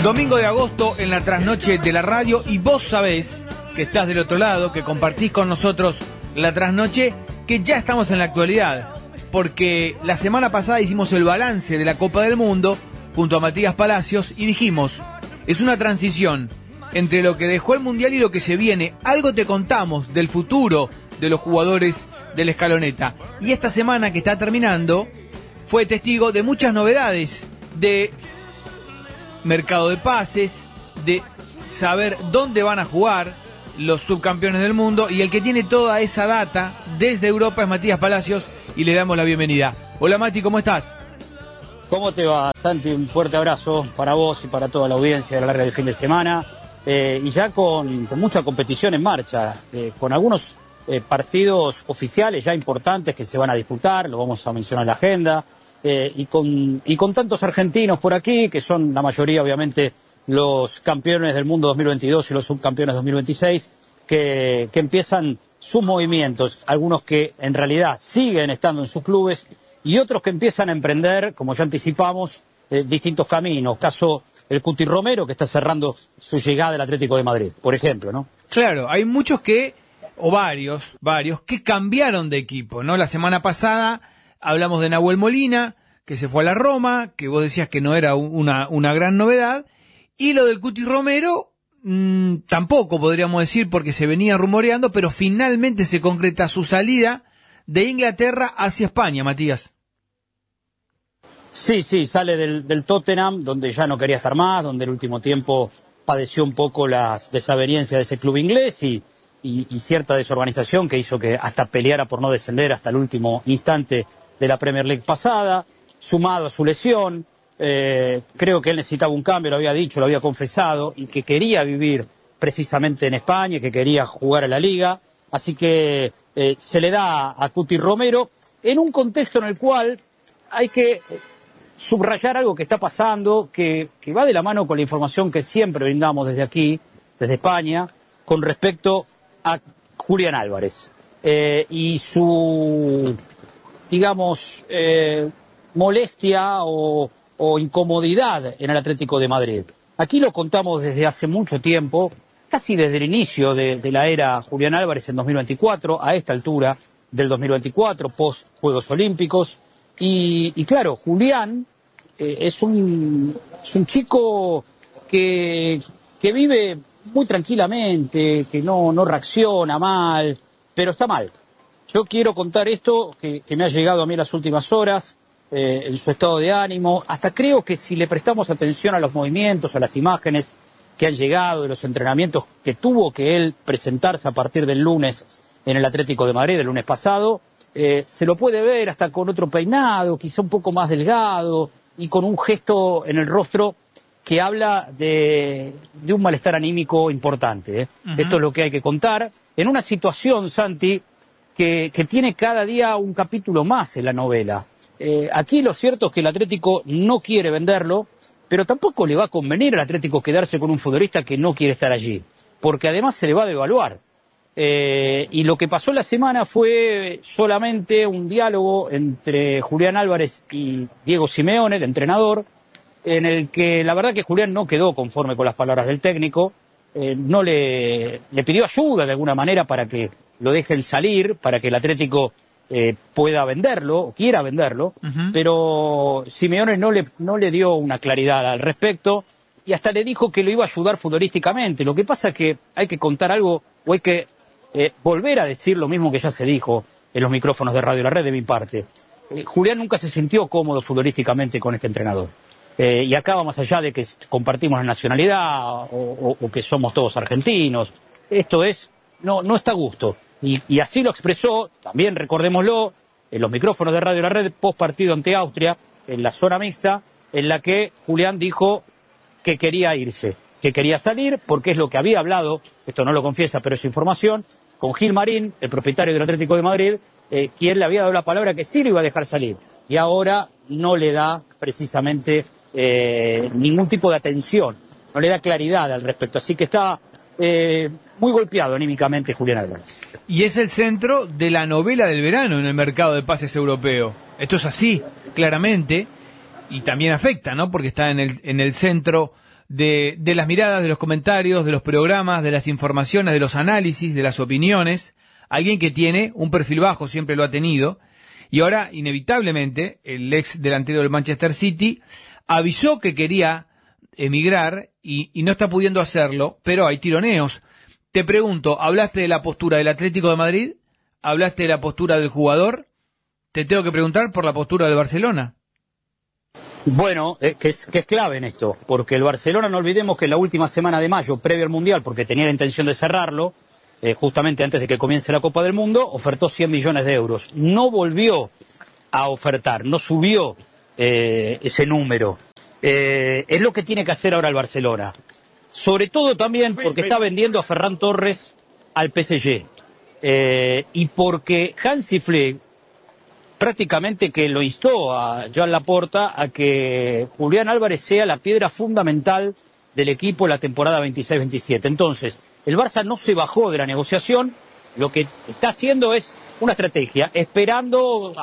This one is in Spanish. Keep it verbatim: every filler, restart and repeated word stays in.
Domingo de agosto en la trasnoche de la radio, y vos sabés que estás del otro lado, que compartís con nosotros la trasnoche, que ya estamos en la actualidad, porque la semana pasada hicimos el balance de la Copa del Mundo junto a Matías Palacios y dijimos, es una transición entre lo que dejó el Mundial y lo que se viene. Algo te contamos del futuro de los jugadores de la Escaloneta, y esta semana que está terminando fue testigo de muchas novedades, de mercado de pases, de saber dónde van a jugar los subcampeones del mundo, y el que tiene toda esa data desde Europa es Matías Palacios, y le damos la bienvenida. Hola Mati, ¿cómo estás? ¿Cómo te va, Santi? Un fuerte abrazo para vos y para toda la audiencia a lo largo del fin de semana, eh, y ya con, con mucha competición en marcha, eh, con algunos eh, partidos oficiales ya importantes que se van a disputar, lo vamos a mencionar en la agenda. Eh, y, con, y con tantos argentinos por aquí, que son la mayoría obviamente los campeones del mundo dos mil veintidós y los subcampeones dos mil veintiséis, que, que empiezan sus movimientos, algunos que en realidad siguen estando en sus clubes y otros que empiezan a emprender, como ya anticipamos, eh, distintos caminos. Caso el Cuti Romero, que está cerrando su llegada al Atlético de Madrid, por ejemplo, ¿no? Claro, hay muchos que, o varios, varios, que cambiaron de equipo, ¿no? La semana pasada hablamos de Nahuel Molina, que se fue a la Roma, que vos decías que no era una, una gran novedad, y lo del Cuti Romero mmm, tampoco podríamos decir, porque se venía rumoreando, pero finalmente se concreta su salida de Inglaterra hacia España, Matías. Sí, sí, sale del, del Tottenham, donde ya no quería estar más, donde el último tiempo padeció un poco las desavenencias de ese club inglés y, y, y cierta desorganización que hizo que hasta peleara por no descender hasta el último instante de la Premier League pasada, sumado a su lesión. Eh, creo que él necesitaba un cambio, lo había dicho, lo había confesado, y que quería vivir precisamente en España, que quería jugar a la Liga, así que eh, se le da a Cuti Romero en un contexto en el cual hay que subrayar algo que está pasando, que, que va de la mano con la información que siempre brindamos desde aquí, desde España, con respecto a Julián Álvarez eh, y su, digamos, eh, molestia o, o incomodidad en el Atlético de Madrid. Aquí lo contamos desde hace mucho tiempo, casi desde el inicio de, de la era Julián Álvarez en dos mil veinticuatro, a esta altura del dos mil veinticuatro, post Juegos Olímpicos. Y, y claro, Julián eh, es, un, es un chico que, que vive muy tranquilamente, que no, no reacciona mal, pero está mal. Yo quiero contar esto que, que me ha llegado a mí en las últimas horas, eh, en su estado de ánimo. Hasta creo que si le prestamos atención a los movimientos, a las imágenes que han llegado de los entrenamientos que tuvo que él presentarse a partir del lunes en el Atlético de Madrid, el lunes pasado, eh, se lo puede ver hasta con otro peinado, quizá un poco más delgado y con un gesto en el rostro que habla de, de un malestar anímico importante, ¿eh? Uh-huh. Esto es lo que hay que contar en una situación, Santi, Que, que tiene cada día un capítulo más en la novela. Eh, aquí lo cierto es que el Atlético no quiere venderlo, pero tampoco le va a convenir al Atlético quedarse con un futbolista que no quiere estar allí, porque además se le va a devaluar. Eh, y lo que pasó la semana fue solamente un diálogo entre Julián Álvarez y Diego Simeone, el entrenador, en el que la verdad que Julián no quedó conforme con las palabras del técnico, eh, no le, le pidió ayuda de alguna manera para que lo dejen salir, para que el Atlético eh, pueda venderlo, o quiera venderlo, uh-huh. Pero Simeone no le, no le dio una claridad al respecto, y hasta le dijo que lo iba a ayudar futbolísticamente. Lo que pasa es que hay que contar algo, o hay que eh, volver a decir lo mismo que ya se dijo en los micrófonos de Radio La Red de mi parte. Eh, Julián nunca se sintió cómodo futbolísticamente con este entrenador. Eh, y acá va más allá de que compartimos la nacionalidad, o, o, o que somos todos argentinos. Esto es, no, no está a gusto. Y, y así lo expresó, también recordémoslo, en los micrófonos de Radio La Red, post partido ante Austria, en la zona mixta, en la que Julián dijo que quería irse, que quería salir, porque es lo que había hablado, esto no lo confiesa, pero es información, con Gil Marín, el propietario del Atlético de Madrid, eh, quien le había dado la palabra que sí lo iba a dejar salir. Y ahora no le da precisamente eh, ningún tipo de atención, no le da claridad al respecto. Así que está eh, muy golpeado anímicamente Julián Álvarez. Y es el centro de la novela del verano en el mercado de pases europeo. Esto es así, claramente, y también afecta, ¿no? Porque está en el, en el centro de, de las miradas, de los comentarios, de los programas, de las informaciones, de los análisis, de las opiniones. Alguien que tiene un perfil bajo, siempre lo ha tenido. Y ahora, inevitablemente, el ex delantero del Manchester City avisó que quería emigrar y, y no está pudiendo hacerlo, pero hay tironeos. Te pregunto, ¿hablaste de la postura del Atlético de Madrid? ¿Hablaste de la postura del jugador? Te tengo que preguntar por la postura del Barcelona. Bueno, eh, que, es, que es clave en esto, porque el Barcelona, no olvidemos que en la última semana de mayo, previo al Mundial, porque tenía la intención de cerrarlo, eh, justamente antes de que comience la Copa del Mundo, ofertó cien millones de euros. No volvió a ofertar, no subió eh, ese número. Eh, es lo que tiene que hacer ahora el Barcelona. Sobre todo también porque está vendiendo a Ferran Torres al P S G. Eh, y porque Hansi Flick prácticamente que lo instó a Joan Laporta a que Julián Álvarez sea la piedra fundamental del equipo en la temporada veintiséis veintisiete. Entonces, el Barça no se bajó de la negociación, lo que está haciendo es una estrategia, esperando